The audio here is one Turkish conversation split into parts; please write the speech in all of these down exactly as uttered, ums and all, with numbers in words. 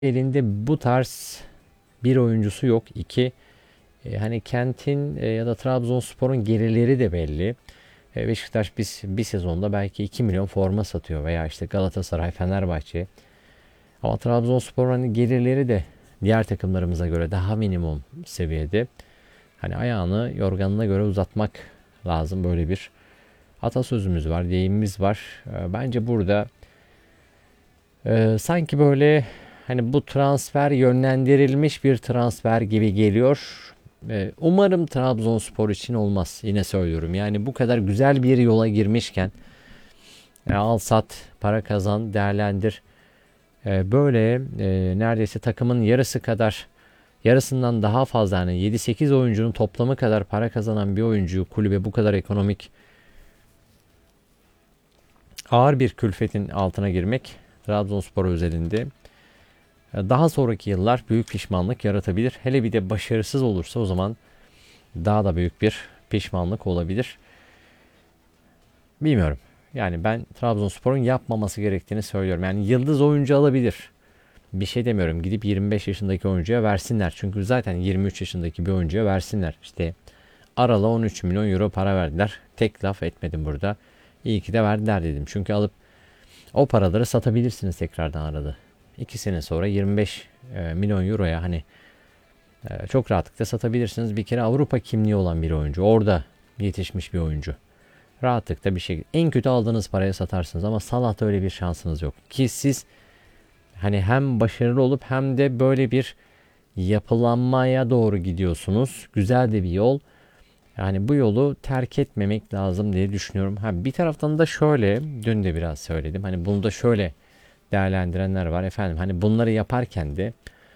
elinde bu tarz bir oyuncusu yok. İki, e, hani Kent'in e, ya da Trabzonspor'un gerileri de belli. E, Beşiktaş biz bir sezonda belki iki milyon forma satıyor veya işte Galatasaray, Fenerbahçe. Ama Trabzonspor'un hani gelirleri de diğer takımlarımıza göre daha minimum seviyede. Hani ayağını yorganına göre uzatmak lazım. Böyle bir atasözümüz var, deyimimiz var. E, Bence burada e, sanki böyle hani bu transfer yönlendirilmiş bir transfer gibi geliyor. E, Umarım Trabzonspor için olmaz. Yine söylüyorum. Yani bu kadar güzel bir yola girmişken e, al sat, para kazan, değerlendir. E, böyle e, neredeyse takımın yarısı kadar, yarısından daha fazla, yani yedi sekiz oyuncunun toplamı kadar para kazanan bir oyuncuyu kulübe bu kadar ekonomik ağır bir külfetin altına girmek Trabzonspor özelinde e, daha sonraki yıllar büyük pişmanlık yaratabilir. Hele bir de başarısız olursa o zaman daha da büyük bir pişmanlık olabilir. Bilmiyorum. Yani ben Trabzonspor'un yapmaması gerektiğini söylüyorum. Yani yıldız oyuncu alabilir. Bir şey demiyorum. Gidip yirmi beş yaşındaki oyuncuya versinler. Çünkü zaten yirmi üç yaşındaki bir oyuncuya versinler. İşte Aral'a on üç milyon euro para verdiler. Tek laf etmedim burada. İyi ki de verdiler dedim. Çünkü alıp o paraları satabilirsiniz tekrardan Aral'ı. iki sene sonra yirmi beş e, milyon euroya hani e, çok rahatlıkla satabilirsiniz. Bir kere Avrupa kimliği olan bir oyuncu. Orada yetişmiş bir oyuncu. Rahatlıkla bir şey. En kötü aldığınız paraya satarsınız ama Salah'ta öyle bir şansınız yok. Ki siz hani hem başarılı olup hem de böyle bir yapılanmaya doğru gidiyorsunuz. Güzel de bir yol. Yani bu yolu terk etmemek lazım diye düşünüyorum. Ha, bir taraftan da şöyle, dün de biraz söyledim. Hani bunu da şöyle değerlendirenler var efendim. Hani bunları yaparken de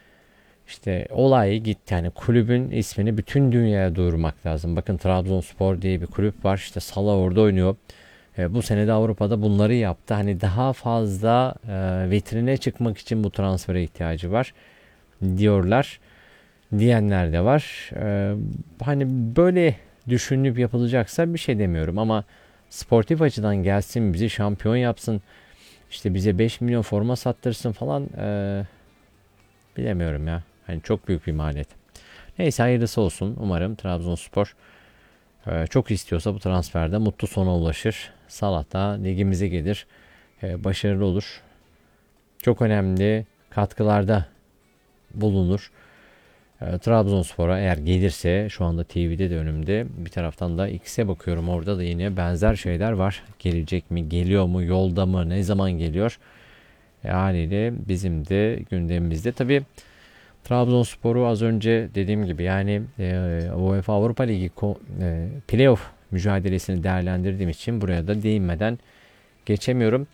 işte olay gitti. Yani kulübün ismini bütün dünyaya duyurmak lazım. Bakın Trabzonspor diye bir kulüp var. İşte Salah orada oynuyor. E, bu sene de Avrupa'da bunları yaptı. Hani daha fazla e, vitrine çıkmak için bu transfere ihtiyacı var diyorlar. Diyenler de var. E, hani böyle düşünüp yapılacaksa bir şey demiyorum ama sportif açıdan gelsin bizi şampiyon yapsın. İşte bize beş milyon forma sattırsın falan e, bilemiyorum ya. Hani çok büyük bir maliyet. Neyse hayırlısı olsun. Umarım Trabzonspor e, çok istiyorsa bu transferde mutlu sona ulaşır. Salah da ligimize gelir. E, başarılı olur. Çok önemli katkılarda bulunur. E, Trabzonspor'a eğer gelirse şu anda T V'de de önümde. Bir taraftan da X'e bakıyorum. Orada da yine benzer şeyler var. Gelecek mi? Geliyor mu? Yolda mı? Ne zaman geliyor? E, haliyle bizim de gündemimizde. Tabii Trabzonspor'u az önce dediğim gibi yani e, UEFA Avrupa Ligi e, playoff mücadelesini değerlendirdiğim için buraya da değinmeden geçemiyorum.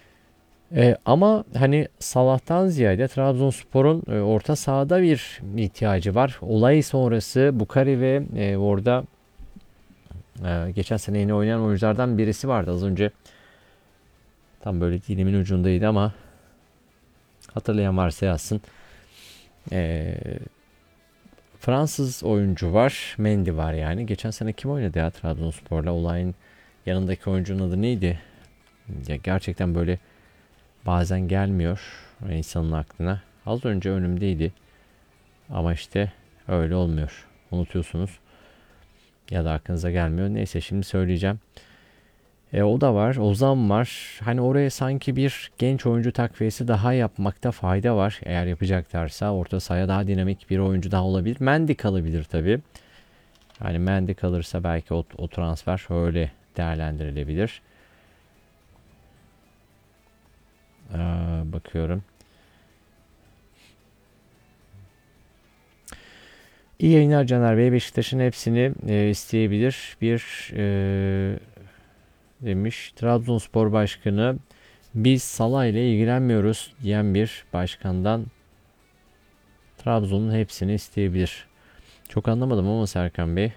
E, ama hani Salah'tan ziyade Trabzonspor'un e, orta sahada bir ihtiyacı var. Olay sonrası Bukari ve e, orada e, geçen sene yeni oynayan oyunculardan birisi vardı az önce. Tam böyle dilimin ucundaydı ama hatırlayan varsa yazsın. E, Fransız oyuncu var. Mendy var yani. Geçen sene kim oynadı ya Trabzonspor'la? Olayın yanındaki oyuncunun adı neydi? Ya gerçekten böyle bazen gelmiyor insanın aklına. Az önce önümdeydi. Ama işte öyle olmuyor. Unutuyorsunuz. Ya da aklınıza gelmiyor. Neyse şimdi söyleyeceğim. E, o da var. Ozan var. Hani oraya sanki bir genç oyuncu takviyesi daha yapmakta fayda var. Eğer yapacaklarsa orta sahaya daha dinamik bir oyuncu daha olabilir. Mendy kalabilir tabii. Yani Mendy kalırsa belki o, o transfer öyle değerlendirilebilir. Ee, bakıyorum. İyi yayınlar Caner Bey. Beşiktaş'ın hepsini e, isteyebilir. Bir e, demiş Trabzonspor Başkanı biz Salah ile ilgilenmiyoruz diyen bir başkandan Trabzon'un hepsini isteyebilir. Çok anlamadım ama Serkan Bey.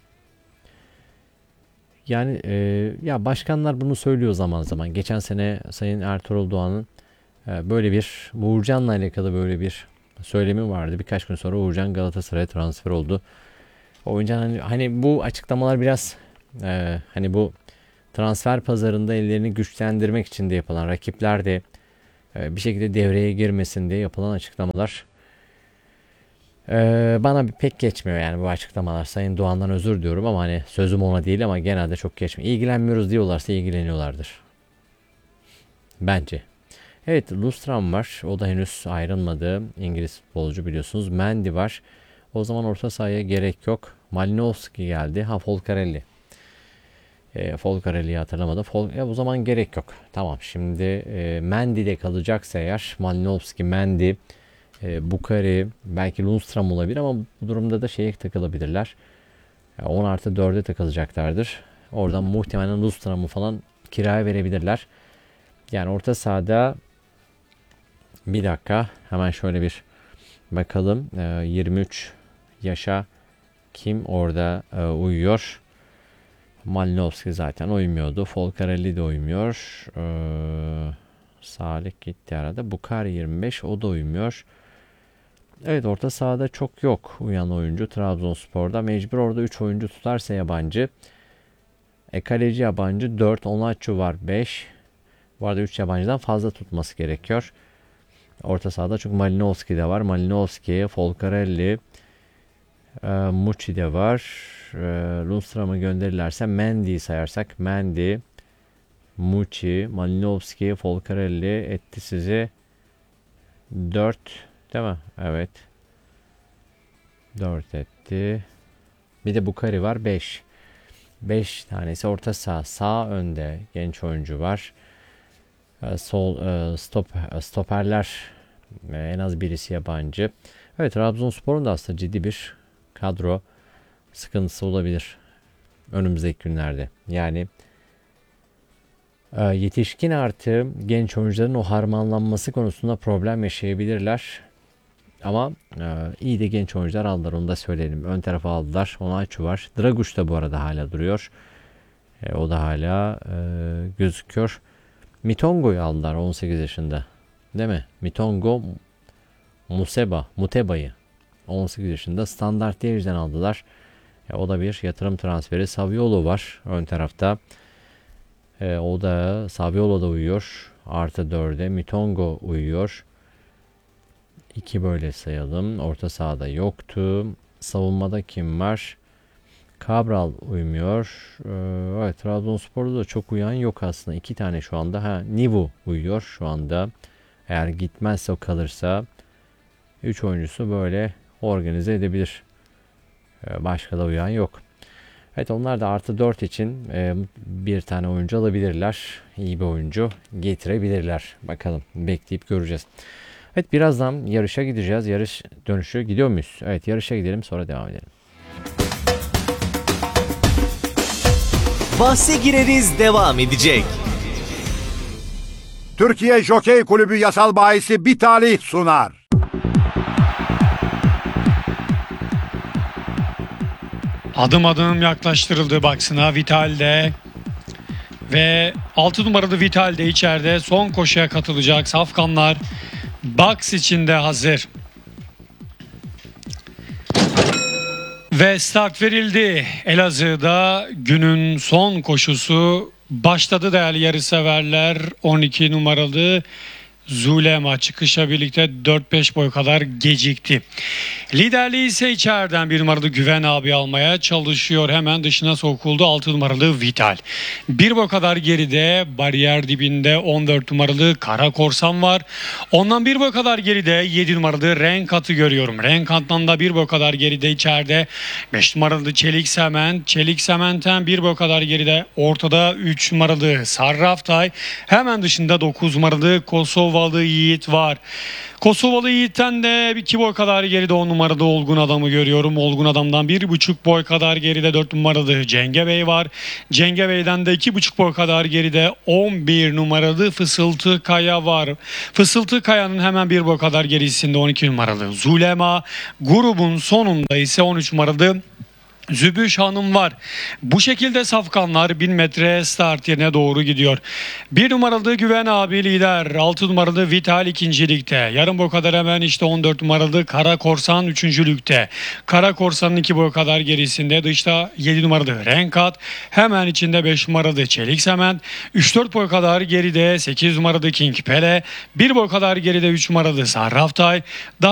Yani e, ya başkanlar bunu söylüyor zaman zaman. Geçen sene Sayın Ertuğrul Doğan'ın e, böyle bir Uğurcan'la alakalı böyle bir söylemi vardı. Birkaç gün sonra Uğurcan Galatasaray'a transfer oldu. Uğurcan hani, hani bu açıklamalar biraz e, hani bu transfer pazarında ellerini güçlendirmek için de yapılan rakipler de e, bir şekilde devreye girmesin diye yapılan açıklamalar e, bana bir pek geçmiyor yani bu açıklamalar. Sayın Doğan'dan özür diliyorum ama hani sözüm ona değil ama genelde çok geçmiyor. İlgilenmiyoruz diyorlarsa ilgileniyorlardır. Bence. Evet, Lundstram var. O da henüz ayrılmadı. İngiliz futbolcu biliyorsunuz. Mendy var. O zaman orta sahaya gerek yok. Malinowski geldi. Ha, Folcarelli. E, Folcarelli'yi hatırlamadım. Fol e, o zaman gerek yok. Tamam, şimdi e, Mendy'de kalacaksa eğer Malinowski, Mendy, e, Bukari, belki Lundstram olabilir ama bu durumda da şeye takılabilirler. E, on artı dörde takılacaklardır. Oradan muhtemelen Lundstram'ı falan kiraya verebilirler. Yani orta sahada bir dakika hemen şöyle bir bakalım. E, yirmi üç yaşa kim orada e, uyuyor? Malinowski zaten uymuyordu. Folcarelli de uymuyor. Ee, Salih gitti arada. Bukari yirmi beş, o da uymuyor. Evet, orta sahada çok yok uyan oyuncu Trabzonspor'da. Mecbur orada üç oyuncu tutarsa yabancı. E kaleci yabancı dört. Onaçu var beş. Bu arada üç yabancıdan fazla tutması gerekiyor. Orta sahada çünkü Malinowski de var. Malinowski, Folcarelli, e, Muçi de var. E, Lundstram'ı gönderirlerse Mendy'yi sayarsak Mendy, Muçi, Malinowski, Folcarelli etti sizi dört değil mi? Evet. dört etti. Bir de Bukari var beş. beş tanesi orta saha. Sağ önde genç oyuncu var. E, sol e, stop e, stoperler e, en az birisi yabancı. Evet, Trabzonspor'un da aslında ciddi bir kadro sıkıntısı olabilir önümüzdeki günlerde. Yani e, yetişkin artı genç oyuncuların o harmanlanması konusunda problem yaşayabilirler. Ama e, iyi de genç oyuncular aldılar, onu da söyleyelim. Ön tarafa aldılar. Onaçu var. Draguş da bu arada hala duruyor. E, o da hala e, gözüküyor. Mitongo'yu aldılar on sekiz yaşında. Değil mi? Mitongo Museba, Muteba'yı on sekiz yaşında Standart Liège'den aldılar. E, o da bir yatırım transferi. Saviolo var ön tarafta. E, o da Saviolo da uyuyor. Artı dörde Mitongo uyuyor. iki böyle sayalım. Orta sahada yoktu. Savunmada kim var? Cabral uymuyor. Ee, evet, Trabzonspor'da da çok uyan yok aslında. İki tane şu anda. Ha, Nivu uyuyor şu anda. Eğer gitmezse o kalırsa üç oyuncusu böyle organize edebilir. Ee, başka da uyan yok. Evet, onlar da artı dört için e, bir tane oyuncu alabilirler. İyi bir oyuncu getirebilirler. Bakalım, bekleyip göreceğiz. Evet, birazdan yarışa gideceğiz. Yarış dönüşü gidiyor muyuz? Evet, yarışa gidelim, sonra devam edelim. Bahse gireriz devam edecek. Türkiye Jokey Kulübü yasal bahisi bir talih sunar. Adım adım yaklaştırıldı baksına Vital'de ve altı numaralı Vital'de içeride son koşuya katılacak safkanlar box içinde hazır. Ve start verildi. Elazığ'da günün son koşusu başladı değerli yarışseverler. on iki numaralı Zulema çıkışa birlikte dört beş boy kadar gecikti. Liderliği ise içeriden bir numaralı Güven abi almaya çalışıyor. Hemen dışına sokuldu altı numaralı Vital. Bir boy kadar geride bariyer dibinde on dört numaralı Kara Korsan var. Ondan bir boy kadar geride yedi numaralı Renkat'ı görüyorum. Renkat'tan da bir boy kadar geride içeride beş numaralı Çelik Sement. Çelik Sement'ten bir boy kadar geride ortada üç numaralı Sarraftay. Hemen dışında dokuz numaralı Kosovalı Yiğit var. Kosovalı Yiğit'ten de iki boy kadar geride on numarada Olgun Adam'ı görüyorum. Olgun Adam'dan bir buçuk boy kadar geride dört numaralı Cengebey var. Cengebey'den de iki buçuk boy kadar geride on bir numaralı Fısıltı Kaya var. Fısıltı Kaya'nın hemen bir boy kadar gerisinde on iki numaralı Zulema. Grubun sonunda ise on üç numaralı Zübüş Hanım var. Bu şekilde safkanlar bin metre start yerine doğru gidiyor. Bir numaralı Güven abi lider. altı numaralı Vital ikincilikte. Yarım boy kadar hemen işte on dört numaralı Kara Korsan üçüncülükte. Kara Korsan'ın iki boy kadar gerisinde dışta yedi numaralı Renkat. Hemen içinde beş numaralı Çelik Sement. üç dört boy kadar geride sekiz numaralı King Pele. bir boy kadar geride üç numaralı Sarraftay.